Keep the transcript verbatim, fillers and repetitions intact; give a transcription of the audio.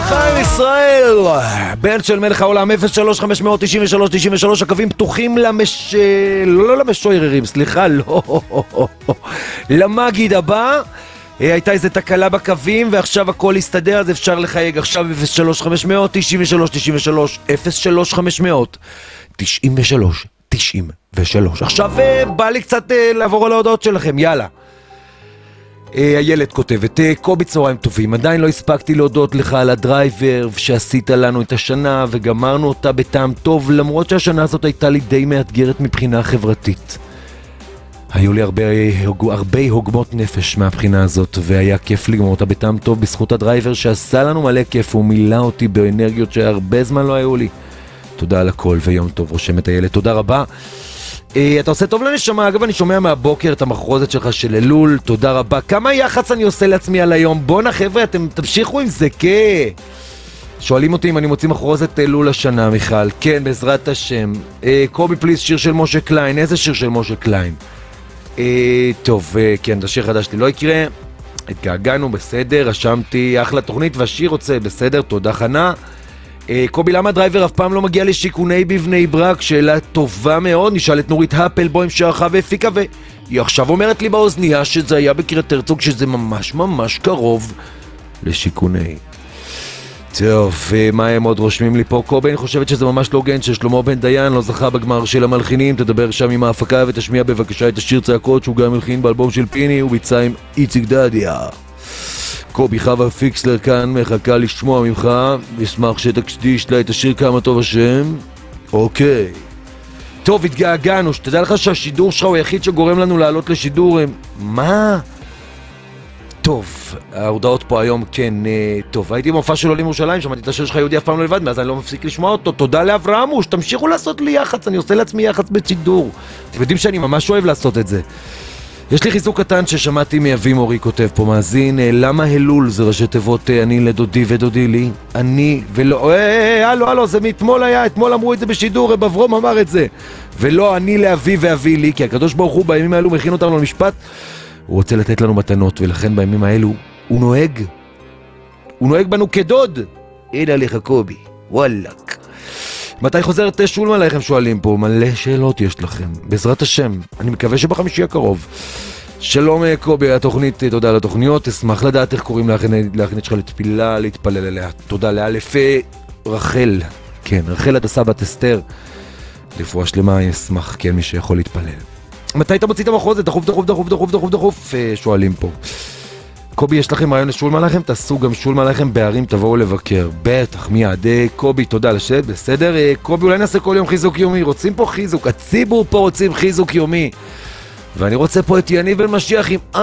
חיים ישראל, בן של מלך העולם, אפס שלוש חמש תשע שלוש תשע שלוש, הקווים פתוחים למש... לא, לא למשוררים, סליחה, לא. למגיד הבא. הייתה איזו תקלה בקווים ועכשיו הכל הסתדר, אז אפשר לחייג עכשיו אפס שלוש חמש תשע שלוש תשע שלוש, אפס שלוש חמש תשע שלוש תשע שלוש. עכשיו בא לי קצת לעבור על ההודעות שלכם, יאללה. הילד כותבת, קובי צהריים טובים, עדיין לא הספקתי להודות לך על הדרייבר שעשית לנו את השנה וגמרנו אותה בטעם טוב, למרות שהשנה הזאת הייתה לי די מאתגרת מבחינה חברתית. היו לי הרבה, הרבה הוגמות נפש מהבחינה הזאת, והיה כיף לגמור אותה בטעם טוב בזכות הדרייבר שעשה לנו מלא כיף ומילא אותי באנרגיות שהרבה זמן לא היו לי. תודה על הכל ויום טוב, רושם את הילד, תודה רבה. אתה עושה טוב לנשמה, אגב אני שומע מהבוקר את המחרוזת שלך של אלול, תודה רבה. כמה יחץ אני עושה לעצמי על היום, בונה חבר'ה, אתם תמשיכו עם זה, כן. שואלים אותי אם אני מוציא מחרוזת אלול השנה, מיכל. כן, בעזרת השם. קובי פליס, שיר של משה קליין, איזה שיר של משה קליין? טוב, כן, את השיר חדש לי לא יקרה. התגעגענו, בסדר, רשמתי, אחלה תוכנית, והשיר רוצה, בסדר, תודה חנה. קובי, למה הדרייבר אף פעם לא מגיע לשיכוני בבני ברק? שאלה טובה מאוד, נשאל את נורית הפלבוים שערכה והפיקה, והיא עכשיו אומרת לי באוזנייה שזה היה בקריית הרצוג, שזה ממש ממש קרוב לשיכוני. טוב, מה הם עוד רושמים לי פה? קובי, אני חושבת שזה ממש לא הוגן ששלמה בן דיין לא זכה בגמר של המלחינים, תדבר שם עם ההפקה ותשמיע בבקשה את השיר צעקות שהוא גם מלחין באלבום של פיני וביצע עם איציק דדיה. קובי, חווה פיקסלר כאן מחכה לשמוע ממך, אשמח שתקדיש לה את השיר כמה טוב השם. אוקיי. טוב, התגעגענו, שתדע לך שהשידור שלך הוא היחיד שגורם לנו לעלות לשידור. מה? טוב, ההודעות פה היום, כן, טוב, הייתי במופע של עולים ירושלים, שמעתי את השיר שלך יהודי אף פעם לא לבד, מאז אני לא מפסיק לשמוע אותו, תודה לאברהמוש, תמשיכו לעשות לי יחץ, אני עושה לעצמי יחץ בשידור. אתם יודעים שאני ממש אוהב לעשות את זה. יש לי חיזוק קטן ששמעתי מאבי מורי כותב פה מאזין, למה הלול זה ראשי תיבות אני לדודי ודודי לי, אני ולא, אה, הלו, הלו, זה מאתמול היה, אתמול אמרו את זה בשידור, רב אברום אמר את זה, ולא אני לאבי ואבי לי, כי הקדוש ברוך הוא בימים האלו מכין אותנו למשפט, הוא רוצה לתת לנו מתנות, ולכן בימים האלו הוא נוהג, הוא נוהג בנו כדוד, הנה לך קובי, וואלק. מתי חוזרת שולמן לכם שואלים פה? מלא שאלות יש לכם, בעזרת השם, אני מקווה שבחמישי הקרוב. שלום קובי, התוכנית, תודה על התוכניות, אשמח לדעת איך קוראים להכנית שלך לתפילה, להתפלל אליה. תודה לאלף רחל, כן, רחל את הסבת אסתר, לפרועה שלמה, אשמח, כן, מי שיכול להתפלל. מתי אתה מוציא את המחרוזת? דחוף, דחוף, דחוף, דחוף, דחוף, דחוף, שואלים פה. קובי, יש לכם רעיון לשולמן לכם? תעשו גם שולמן לכם בערים, תבואו לבקר. בטח, מיד. קובי, תודה לשד, בסדר? קובי, אולי נעשה כל יום חיזוק יומי. רוצים פה חיזוק, הציבור פה רוצים חיזוק יומי. ואני רוצה פה את יניב בן משיח עם